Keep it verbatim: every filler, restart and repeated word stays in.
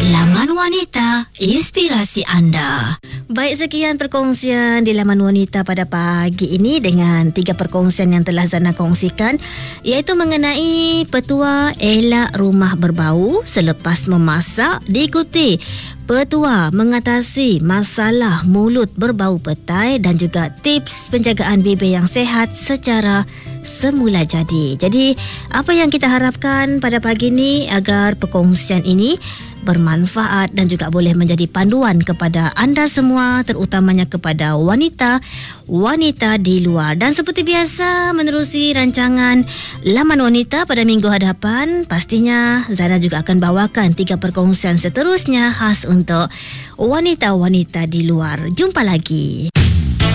Laman Wanita, inspirasi anda. Baik, sekian perkongsian di Laman Wanita pada pagi ini dengan tiga perkongsian yang telah Zana kongsikan, iaitu mengenai petua elak rumah berbau selepas memasak, diikuti petua mengatasi masalah mulut berbau petai dan juga tips penjagaan bibir yang sihat secara semula jadi. Jadi, apa yang kita harapkan pada pagi ini agar perkongsian ini bermanfaat dan juga boleh menjadi panduan kepada anda semua, terutamanya kepada wanita-wanita di luar. Dan seperti biasa, menerusi rancangan Laman Wanita pada minggu hadapan, pastinya Zana juga akan bawakan tiga perkongsian seterusnya khas untuk wanita-wanita di luar. Jumpa lagi.